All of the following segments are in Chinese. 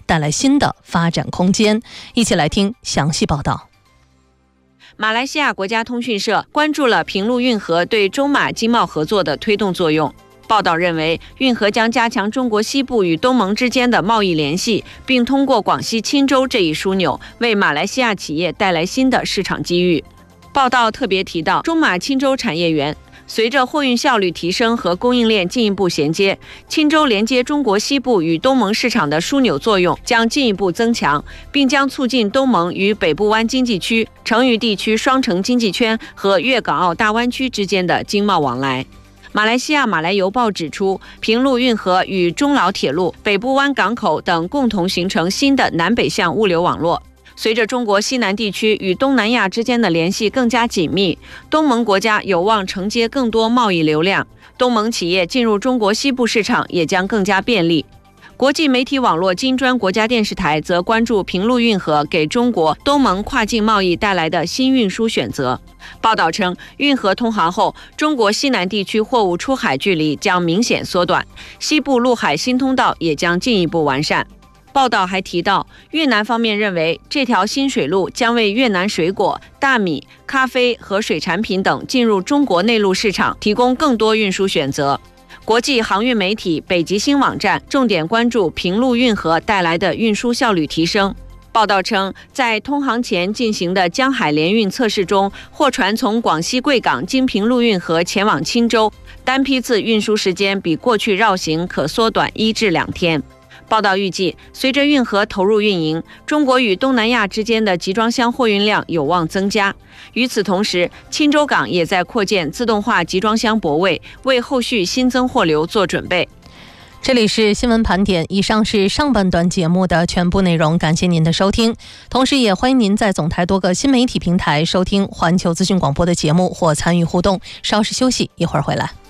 带来新的发展空间。一起来听详细报道。 马来西亚国家通讯社关注了平陆运河对中马经贸合作的推动作用。报道认为，运河将加强中国西部与东盟之间的贸易联系，并通过广西钦州这一枢纽，为马来西亚企业带来新的市场机遇。报道特别提到，中马钦州产业园随着货运效率提升和供应链进一步衔接，钦州连接中国西部与东盟市场的枢纽作用将进一步增强，并将促进东盟与北部湾经济区、成渝地区双城经济圈和粤港澳大湾区之间的经贸往来。马来西亚马来邮报指出，平陆运河与中老铁路、北部湾港口等共同形成新的南北向物流网络。随着中国西南地区与东南亚之间的联系更加紧密，东盟国家有望承接更多贸易流量，东盟企业进入中国西部市场也将更加便利。国际媒体网络金砖国家电视台则关注平陆运河给中国东盟跨境贸易带来的新运输选择。报道称，运河通航后，中国西南地区货物出海距离将明显缩短，西部陆海新通道也将进一步完善。报道还提到，越南方面认为这条新水路将为越南水果、大米、咖啡和水产品等进入中国内陆市场提供更多运输选择。国际航运媒体北极星网站重点关注平陆运河带来的运输效率提升。报道称，在通航前进行的江海联运测试中，货船从广西贵港经平陆运河前往钦州，单批次运输时间比过去绕行可缩短1至2天。报道预计，随着运河投入运营，中国与东南亚之间的集装箱货运量有望增加。与此同时，钦州港也在扩建自动化集装箱泊位，为后续新增货流做准备。 这里是新闻盘点，以上是上半段节目的全部内容，感谢您的收听。同时也欢迎您在总台多个新媒体平台收听环球资讯广播的节目或参与互动。稍事休息，一会儿回来。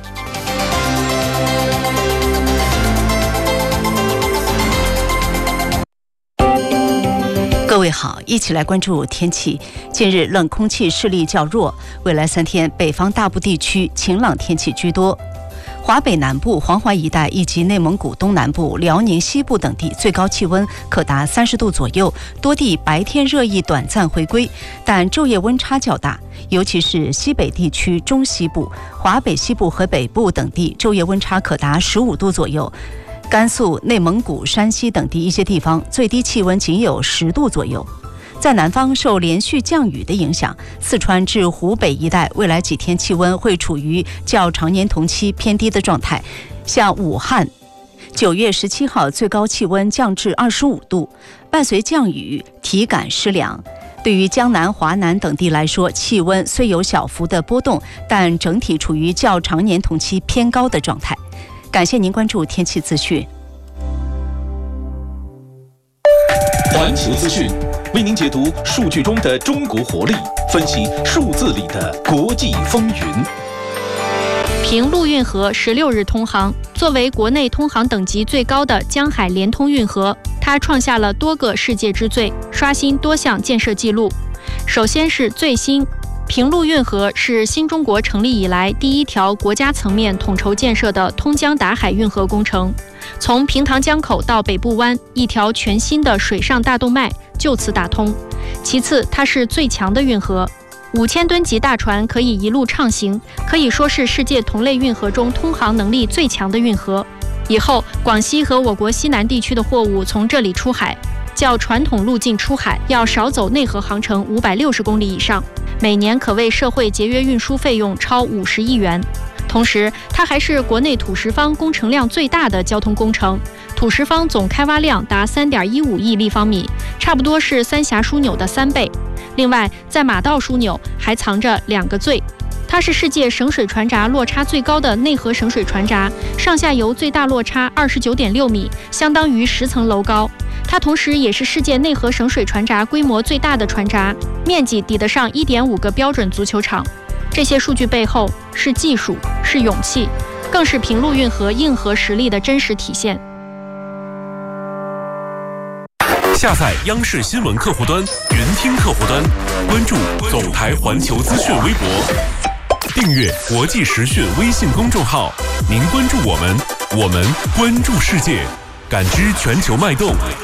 各位好，一起来关注天气。近日冷空气势力较弱，未来3天北方大部地区晴朗天气居多。华北南部、黄淮一带以及内蒙古东南部、辽宁西部等地最高气温可达30度左右，多地白天热意短暂回归，但昼夜温差较大，尤其是西北地区、中西部、华北西部和北部等地昼夜温差可达15度左右。甘肃、内蒙古、山西等地一些地方最低气温仅有10度左右。在南方受连续降雨的影响，四川至湖北一带未来几天气温会处于较常年同期偏低的状态。像武汉9月17号最高气温降至25度，伴随降雨，体感湿凉。对于江南、华南等地来说，气温虽有小幅的波动，但整体处于较常年同期偏高的状态。感谢您关注天气资讯。 环球资讯为您解读数据中的中国活力，分析数字里的国际风云。 平陆运河16日通航，作为国内通航等级最高的江海联通运河，它创下了多个世界之最，刷新多项建设纪录。首先是最新，平陆运河是新中国成立以来第一条国家层面统筹建设的通江达海运河工程，从平塘江口到北部湾，一条全新的水上大动脉就此打通。其次，它是最强的运河，5000吨级大船可以一路畅行，可以说是世界同类运河中通航能力最强的运河。以后，广西和我国西南地区的货物从这里出海，较传统路径出海要少走内河航程560公里以上，每年可为社会节约运输费用超50亿元。同时，它还是国内土石方工程量最大的交通工程，土石方总开挖量达3.15亿立方米，差不多是三峡枢纽的3倍。另外，在马道枢纽还藏着2个最，它是世界省水船闸落差最高的内河省水船闸，上下游最大落差29.6米，相当于10层楼高。它同时也是世界内河省水船闸规模最大的船闸，面积抵得上1.5个标准足球场。这些数据背后是技术，是勇气，更是平陆运河硬核实力的真实体现。 下载央视新闻客户端、云听客户端，关注总台环球资讯微博，订阅国际时讯微信公众号。您关注我们，我们关注世界，感知全球脉动，